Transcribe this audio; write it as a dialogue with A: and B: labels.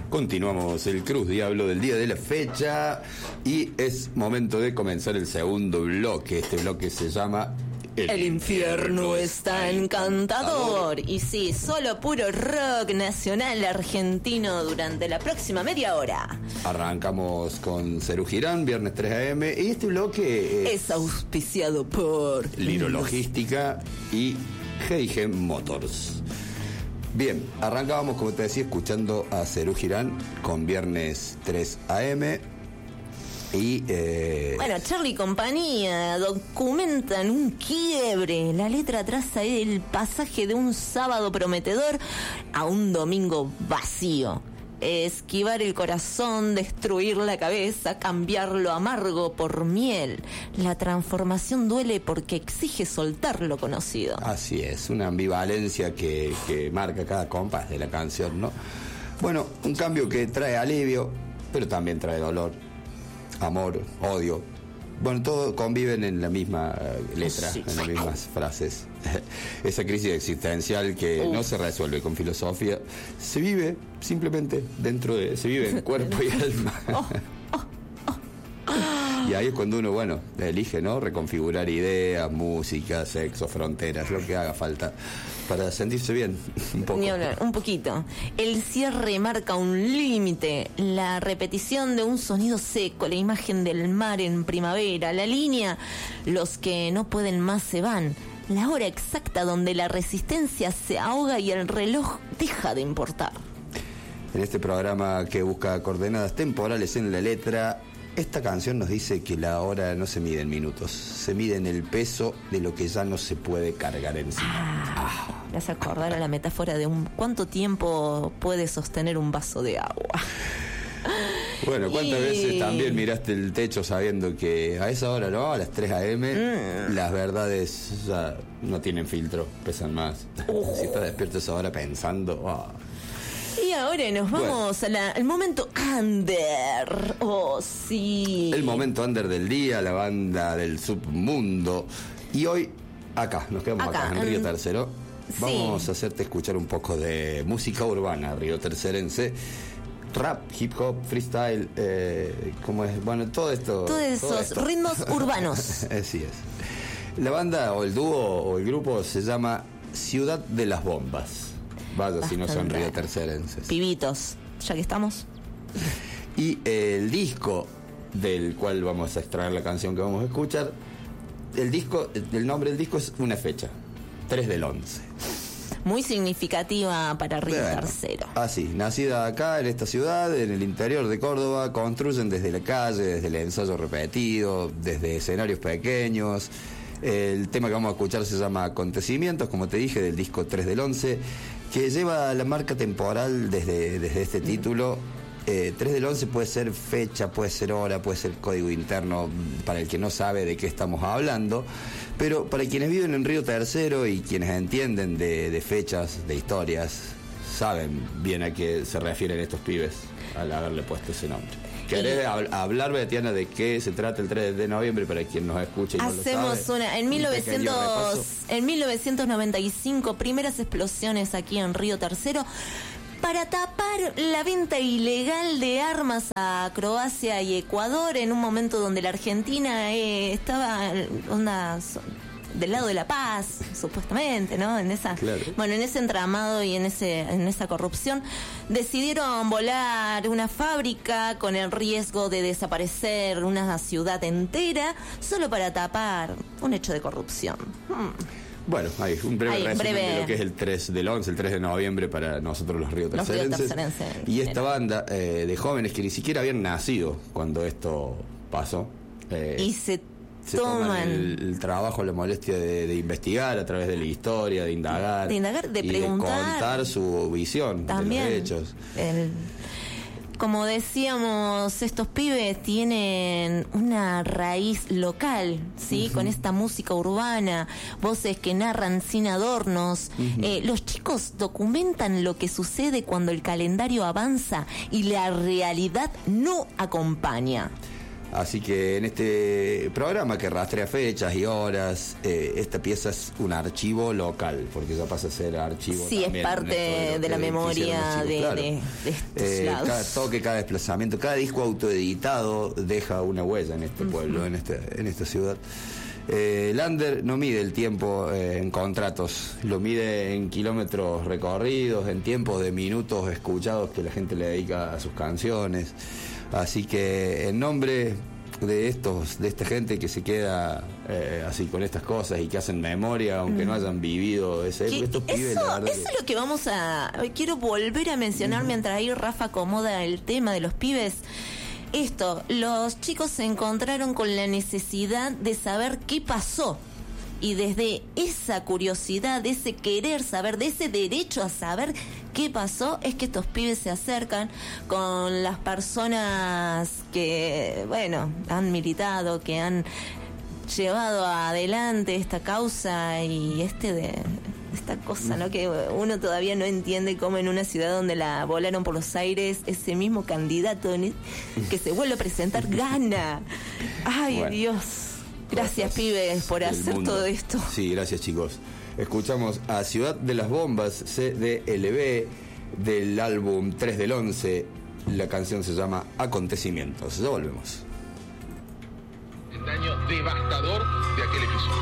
A: Continuamos el Cruz Diablo del día de la fecha y es momento de comenzar el segundo bloque. Este bloque se llama
B: El infierno está encantador. Y sí, solo puro rock nacional argentino durante la próxima media hora.
A: Arrancamos con Serú Girán, viernes 3 a.m. Y este bloque
B: es auspiciado por
A: Liro Logística y G&G Motors. Bien, arrancábamos, como te decía, escuchando a Serú Girán con viernes 3 a.m. Y
B: bueno, Charly y compañía documentan un quiebre. La letra traza el pasaje de un sábado prometedor a un domingo vacío. Esquivar el corazón, destruir la cabeza, cambiar lo amargo por miel. La transformación duele porque exige soltar lo conocido.
A: Así es, una ambivalencia que marca cada compás de la canción, ¿no? Bueno, un cambio que trae alivio, pero también trae dolor, amor, odio. Bueno, todo conviven en la misma letra, sí, en las mismas frases. Esa crisis existencial que no se resuelve con filosofía, se vive simplemente se vive en cuerpo y alma. Y ahí es cuando uno, bueno, elige, ¿no? Reconfigurar ideas, música, sexo, fronteras, lo que haga falta para sentirse bien, un poco.
B: Ni hablar, un poquito. El cierre marca un límite, la repetición de un sonido seco, la imagen del mar en primavera, la línea, los que no pueden más se van, la hora exacta donde la resistencia se ahoga y el reloj deja de importar.
A: En este programa que busca coordenadas temporales en la letra, esta canción nos dice que la hora no se mide en minutos, se mide en el peso de lo que ya no se puede cargar encima.
B: Me hace acordar a la metáfora de cuánto tiempo puede sostener un vaso de agua.
A: Bueno, ¿cuántas veces también miraste el techo sabiendo que a esa hora, no, a las 3 a.m., las verdades ya no tienen filtro, pesan más? Si estás despierto a esa hora pensando...
B: Y ahora nos vamos al momento under. Oh, sí.
A: El momento under del día, la banda del submundo. Y hoy, nos quedamos acá en Río Tercero. Vamos a hacerte escuchar un poco de música urbana río tercerense. Rap, hip hop, freestyle, ¿cómo es? Bueno, todo esto.
B: Todos esos ritmos urbanos.
A: Así es. La banda o el dúo o el grupo se llama Ciudad de las Bombas. Vaya si no son río tercerenses.
B: Pibitos, ya que estamos.
A: Y el disco del cual vamos a extraer la canción que vamos a escuchar, el nombre del disco es una fecha, 3 del 11.
B: Muy significativa para Río Tercero.
A: Así, nacida acá en esta ciudad, en el interior de Córdoba, construyen desde la calle, desde el ensayo repetido, desde escenarios pequeños. El tema que vamos a escuchar se llama Acontecimientos, como te dije, del disco 3 del 11, que lleva la marca temporal desde este título. 3 del 11 puede ser fecha, puede ser hora, puede ser código interno, para el que no sabe de qué estamos hablando, pero para quienes viven en Río Tercero y quienes entienden de fechas, de historias, saben bien a qué se refieren estos pibes al haberle puesto ese nombre. ¿Querés hablar, Betiana, de qué se trata el 3 de noviembre para quien nos escuche y no lo sabe?
B: Hacemos en 1995, primeras explosiones aquí en Río Tercero para tapar la venta ilegal de armas a Croacia y Ecuador en un momento donde la Argentina estaba del lado de la paz, supuestamente, ¿no? En ese entramado y en esa corrupción, decidieron volar una fábrica con el riesgo de desaparecer una ciudad entera solo para tapar un hecho de corrupción.
A: Bueno, hay un breve resumen de lo que es el 3 del 11, el 3 de noviembre para nosotros los río tercerenses. Y esta banda de jóvenes que ni siquiera habían nacido cuando esto pasó.
B: Y se
A: toman el trabajo, la molestia de investigar a través de la historia, de indagar,
B: de preguntar,
A: de contar su visión también de los hechos.
B: Como decíamos, estos pibes tienen una raíz local, ¿sí? Con esta música urbana, voces que narran sin adornos. Los chicos documentan lo que sucede cuando el calendario avanza y la realidad no acompaña.
A: Así que en este programa que rastrea fechas y horas, esta pieza es un archivo local, porque ya pasa a ser archivo.
B: Sí, es parte de la memoria de estos lados.
A: Cada toque, cada desplazamiento, cada disco autoeditado deja una huella en este pueblo, en esta ciudad. Lander no mide el tiempo en contratos, lo mide en kilómetros recorridos, en tiempos de minutos escuchados que la gente le dedica a sus canciones. Así que en nombre de esta gente que se queda así con estas cosas y que hacen memoria aunque no hayan vivido estos pibes, la verdad
B: eso es lo que vamos a... Quiero volver a mencionar mientras ahí Rafa acomoda el tema de los pibes. Los chicos se encontraron con la necesidad de saber qué pasó. Y desde esa curiosidad, de ese querer saber, de ese derecho a saber qué pasó, es que estos pibes se acercan con las personas que, bueno, han militado, que han llevado adelante esta causa y esta cosa, ¿no? Que uno todavía no entiende cómo en una ciudad donde la volaron por los aires, ese mismo candidato que se vuelve a presentar gana. Ay, bueno. Dios. Gracias, pibes, por hacer todo esto.
A: Sí, gracias, chicos. Escuchamos a Ciudad de las Bombas, CDLB, del álbum 3 del 11. La canción se llama Acontecimientos. Ya volvemos.
C: El daño devastador de aquel episodio.